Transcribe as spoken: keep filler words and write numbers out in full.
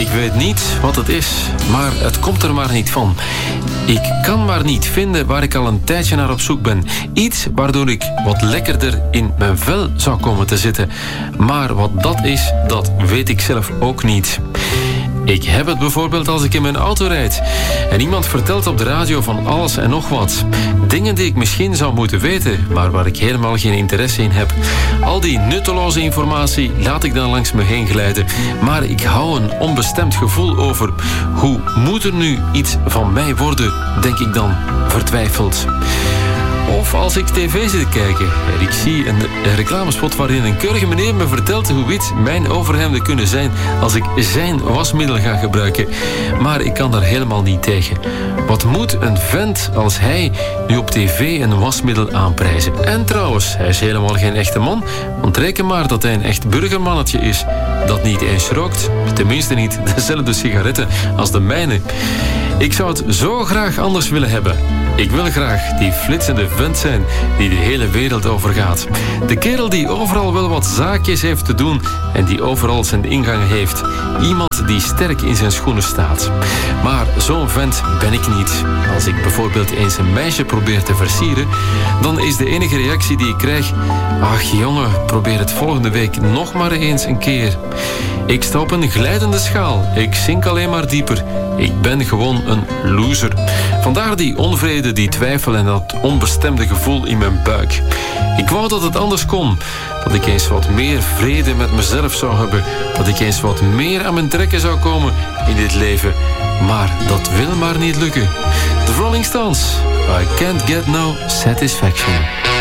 Ik weet niet wat het is, maar het komt er maar niet van. Ik kan maar niet vinden waar ik al een tijdje naar op zoek ben. Iets waardoor ik wat lekkerder in mijn vel zou komen te zitten. Maar wat dat is, dat weet ik zelf ook niet. Ik heb het bijvoorbeeld als ik in mijn auto rijd en iemand vertelt op de radio van alles en nog wat. Dingen die ik misschien zou moeten weten, maar waar ik helemaal geen interesse in heb. Al die nutteloze informatie laat ik dan langs me heen glijden. Maar ik hou een onbestemd gevoel over. Hoe moet er nu iets van mij worden, denk ik dan, vertwijfeld. Of als ik tv zit te kijken en ik zie een reclamespot waarin een keurige meneer me vertelt hoe wit mijn overhemden kunnen zijn als ik zijn wasmiddel ga gebruiken. Maar ik kan daar helemaal niet tegen. Wat moet een vent als hij nu op tv een wasmiddel aanprijzen? En trouwens, hij is helemaal geen echte man, want reken maar dat hij een echt burgermannetje is dat niet eens rookt. Tenminste niet dezelfde sigaretten als de mijne. Ik zou het zo graag anders willen hebben. Ik wil graag die flitsende vent zijn die de hele wereld overgaat. De kerel die overal wel wat zaakjes heeft te doen en die overal zijn ingang heeft. Iemand die sterk in zijn schoenen staat. Maar zo'n vent ben ik niet. Als ik bijvoorbeeld eens een meisje probeer te versieren, dan is de enige reactie die ik krijg: ach jongen, probeer het volgende week nog maar eens een keer. Ik sta op een glijdende schaal. Ik zink alleen maar dieper. Ik ben gewoon een loser. Vandaar die onvrede, die twijfel en dat onbestemde gevoel in mijn buik. Ik wou dat het anders kon. Dat ik eens wat meer vrede met mezelf zou hebben. Dat ik eens wat meer aan mijn trekken zou komen in dit leven. Maar dat wil maar niet lukken. The Rolling Stones. I can't get no satisfaction.